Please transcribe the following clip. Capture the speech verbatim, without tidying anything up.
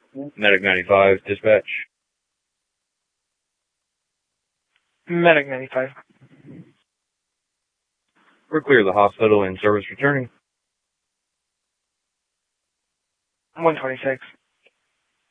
Medic ninety-five, dispatch. Medic ninety-five. We're clear of the hospital and service returning. one twenty-six.